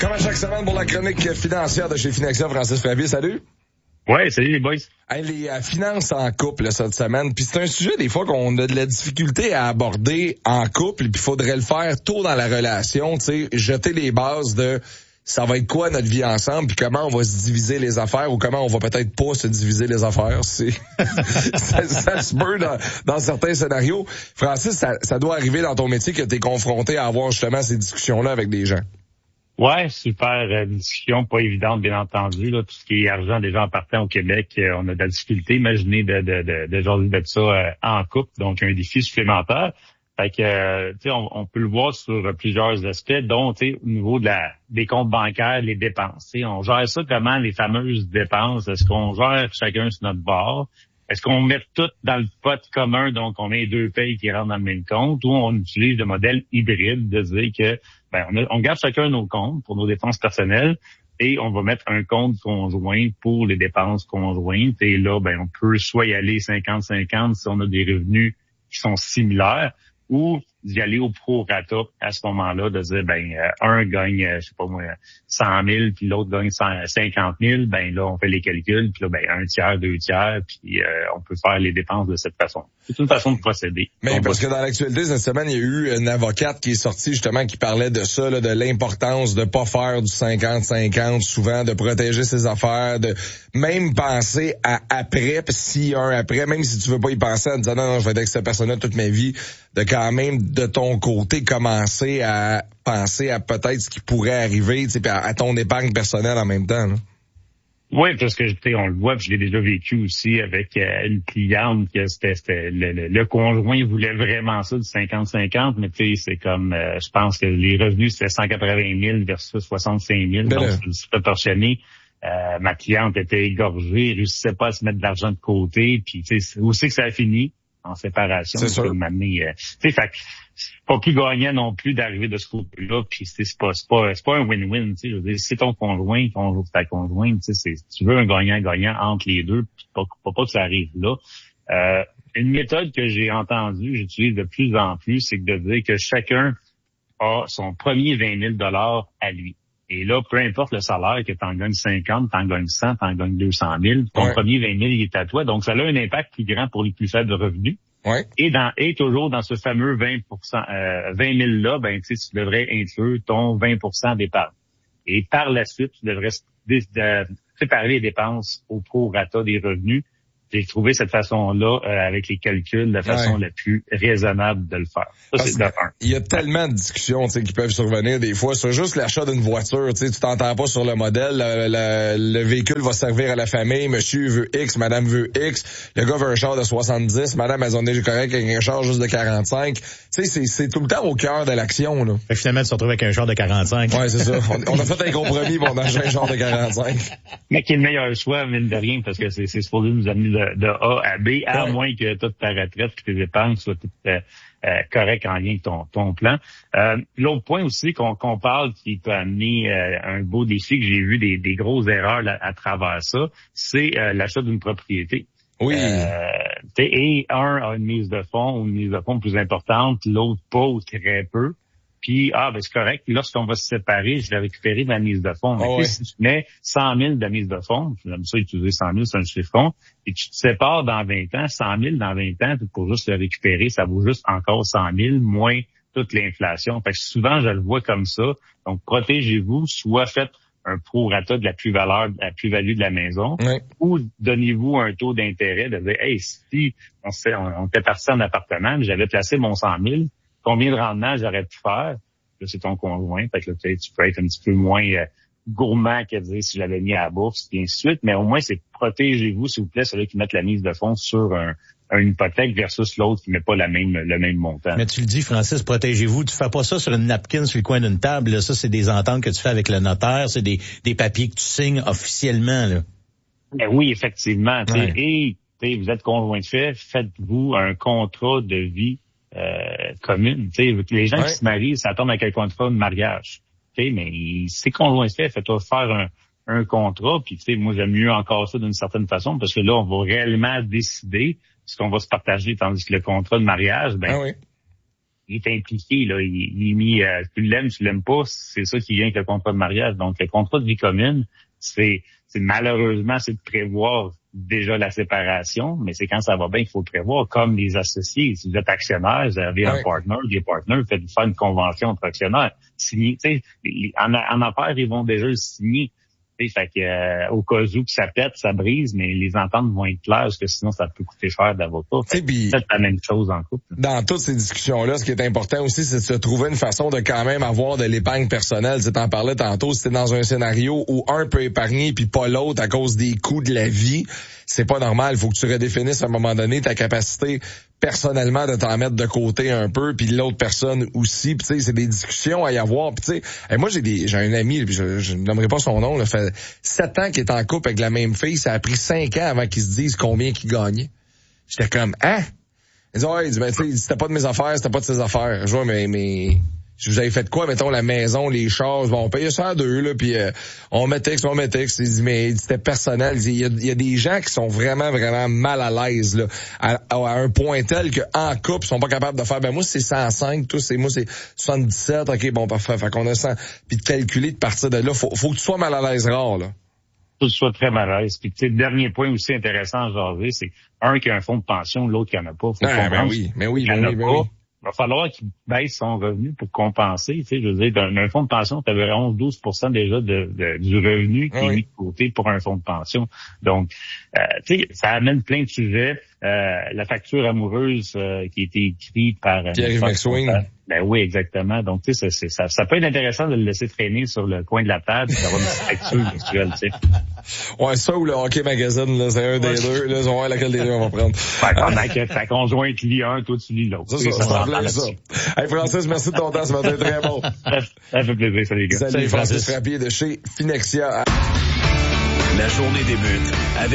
Comme à chaque semaine pour la chronique financière de chez Finexia, Francis Fravier, salut. Ouais, salut les boys. Hey, les finances en couple là, cette semaine, puis c'est un sujet des fois qu'on a de la difficulté à aborder en couple, puis il faudrait le faire tôt dans la relation, tu sais, jeter les bases de ça va être quoi notre vie ensemble, puis comment on va se diviser les affaires ou comment on va peut-être pas se diviser les affaires. C'est ça se peut dans certains scénarios. Francis, ça doit arriver dans ton métier que tu es confronté à avoir justement ces discussions-là avec des gens. Ouais, super discussion, pas évidente, bien entendu. Là, tout ce qui est argent déjà en partant au Québec, on a de la difficulté. Imaginez de jaser de ça en couple, donc un défi supplémentaire. Fait que, tu sais, on peut le voir sur plusieurs aspects, dont, tu sais, au niveau des comptes bancaires, les dépenses. Tu sais, on gère ça comment, les fameuses dépenses? Est-ce qu'on gère chacun sur notre bord? Est-ce qu'on met tout dans le pot commun, donc on met 2 payes qui rentrent dans le même compte, ou on utilise le modèle hybride de dire que on garde chacun nos comptes pour nos dépenses personnelles et on va mettre un compte conjoint pour les dépenses conjointes. Et là, on peut soit y aller 50-50 si on a des revenus qui sont similaires, ou d'y aller au prorata à ce moment-là, de dire, un gagne, je sais pas moi, 100 000, puis l'autre gagne 50 000, là, on fait les calculs, puis là, un tiers, 2 tiers, puis on peut faire les dépenses de cette façon. C'est une façon de procéder. Mais parce que dans l'actualité, cette semaine, il y a eu une avocate qui est sortie, justement, qui parlait de ça, là, de l'importance de pas faire du 50-50, souvent, de protéger ses affaires, de même penser à après, puis s'il y a un après, même si tu veux pas y penser en disant, non, je vais être avec cette personne-là toute ma vie, de quand même, de ton côté, commencer à penser à peut-être ce qui pourrait arriver, tu sais, à ton épargne personnelle en même temps, là. Oui, parce que on le voit, puis je l'ai déjà vécu aussi avec une cliente que c'était le conjoint voulait vraiment ça du 50-50, mais tu sais, c'est comme je pense que les revenus c'était 180 000 versus 65 000, donc c'est proportionné. Ma cliente était égorgée, réussissait pas à se mettre de l'argent de côté, puis tu sais, où c'est que ça a fini? En séparation. C'est sûr. C'est pas plus gagnant non plus d'arriver de ce côté-là, puis c'est pas un win-win, tu sais, je veux dire, c'est ton conjoint, ta conjointe, tu sais, tu veux un gagnant-gagnant entre les deux, puis pas que ça arrive là. Une méthode que j'ai entendue, j'utilise de plus en plus, c'est de dire que chacun a son premier 20 000 $ à lui. Et là, peu importe le salaire, que t'en gagnes 50, t'en gagnes 100, t'en gagnes 200 000, ton premier 20 000, il est à toi. Donc, ça a un impact plus grand pour les plus faibles revenus. Ouais. Et toujours dans ce fameux 20 000 là, tu devrais inclure ton 20 d'épargne. Et par la suite, tu devrais séparer les dépenses au prorata des revenus. J'ai trouvé cette façon-là, avec les calculs, la façon la plus raisonnable de le faire. Ça, c'est de un. Il y a tellement de discussions, tu sais, qui peuvent survenir des fois sur juste l'achat d'une voiture, tu sais, tu t'entends pas sur le modèle, le véhicule va servir à la famille, monsieur veut X, madame veut X, le gars veut un char de 70, madame elle en est correct avec un char juste de 45. Tu sais, c'est tout le temps au cœur de l'action, là. Et finalement, tu te retrouves avec un char de 45. Ouais, c'est ça. On a fait un compromis pour acheter un char de 45. Mais qui est le meilleur choix, mine de rien, parce que c'est supposé nous amener de A à B, à moins que toute ta retraite et tes épargnes soient toutes correctes en lien avec ton plan. L'autre point aussi qu'on parle, qui peut amener un beau défi, que j'ai vu des grosses erreurs à travers ça, c'est l'achat d'une propriété. Oui. Et un a une mise de fonds ou une mise de fonds plus importante, l'autre pas ou très peu. Puis, c'est correct. Lorsqu'on va se séparer, je vais récupérer ma mise de fonds. Mais si tu mets 100 000 de mise de fonds, j'aime ça utiliser 100 000, c'est un chiffon, et tu te sépares dans 20 ans, 100 000 dans 20 ans, pour juste le récupérer, ça vaut juste encore 100 000, moins toute l'inflation. Fait que souvent, je le vois comme ça. Donc, protégez-vous, soit faites un prorata de la plus-value de la maison, ou donnez-vous un taux d'intérêt de dire, hey, si on était parti en appartement, mais j'avais placé mon 100 000, combien de rendement j'aurais pu faire? Là, c'est ton conjoint. Fait que là, tu peux être un petit peu moins gourmand que de dire si j'avais mis à la bourse, et ainsi de suite. Mais au moins, c'est protégez-vous, s'il vous plaît, celui qui met la mise de fonds sur une hypothèque versus l'autre qui met pas le même montant. Mais tu le dis, Francis, protégez-vous. Tu fais pas ça sur une napkin sur le coin d'une table. Là. Ça, c'est des ententes que tu fais avec le notaire. C'est des papiers que tu signes officiellement. Là. Mais oui, effectivement. Et vous êtes conjoint de fait, faites-vous un contrat de vie commune. Les gens qui se marient, ça tombe avec un contrat de mariage. Mais c'est conjoint de fait, fais-toi faire un contrat, puis moi j'aime mieux encore ça d'une certaine façon, parce que là, on va réellement décider ce qu'on va se partager, tandis que le contrat de mariage, il est impliqué, là. Il est mis, tu l'aimes pas, c'est ça qui vient avec le contrat de mariage. Donc, le contrat de vie commune, c'est malheureusement, c'est de prévoir déjà la séparation, mais c'est quand ça va bien qu'il faut le prévoir, comme les associés. Si vous êtes actionnaire, vous avez un partner, des partenaires, faites faire une convention entre actionnaires. Signer, tu sais, en affaires, ils vont déjà le signer. Fait que au cas où que ça pète, ça brise, mais les ententes vont être claires parce que sinon ça peut coûter cher d'avocat. C'est la même chose en couple. Dans toutes ces discussions-là, ce qui est important aussi, c'est de se trouver une façon de quand même avoir de l'épargne personnelle. Tu t'en parlais tantôt, si t'es dans un scénario où un peut épargner puis pas l'autre à cause des coûts de la vie, c'est pas normal. Il faut que tu redéfinisses à un moment donné ta capacité personnellement de t'en mettre de côté un peu, puis l'autre personne aussi. Puis tu sais, c'est des discussions à y avoir. Puis tu sais, moi j'ai un ami, puis je ne nommerai pas son nom, là, fait 7 ans qu'il est en couple avec la même fille. Ça a pris 5 ans avant qu'ils se disent combien qu'ils gagnaient. J'étais comme, hein? Il dit, ouais, il dit, ben, tu sais, c'était pas de mes affaires, c'était pas de ses affaires. Je vois, mais vous avez fait quoi, mettons, la maison, les choses, bon, on payait ça à deux, là, puis on mettait. Il dit, mais c'était personnel. Il y a des gens qui sont vraiment, vraiment mal à l'aise, là, à un point tel que en couple, ils sont pas capables de faire, ben moi, c'est 105, moi, c'est 77, ok, bon, parfait, fait qu'on a 100, puis de calculer, de partir de là, faut que tu sois mal à l'aise rare, là. Faut que tu sois très mal à l'aise. Puis, tu sais, le dernier point aussi intéressant à jaser, c'est un qui a un fonds de pension, l'autre qui en a pas. Ben oui. Il va falloir qu'il baisse son revenu pour compenser. Tu sais, je veux dire, d'un fonds de pension, tu avais 11-12% déjà du revenu qui est mis de côté pour un fonds de pension. Donc, tu sais, ça amène plein de sujets. La facture amoureuse qui a été écrite par Pierre McSwing. Ben oui, exactement. Donc, tu sais, ça peut être intéressant de le laisser traîner sur le coin de la table et d'avoir une facture virtuelle, tu sais. Ouais, ça ou le Hockey Magazine, là, c'est un des deux. Là, on va voir laquelle des deux on va prendre. Pendant que ta conjointe lit un, toi tu lis l'autre. Ça. Hey, Francis, merci de ton temps, ça m'a été très bon. Ça fait plaisir, salut les gars. Salut Francis Frappier de chez Finexia. La journée débute avec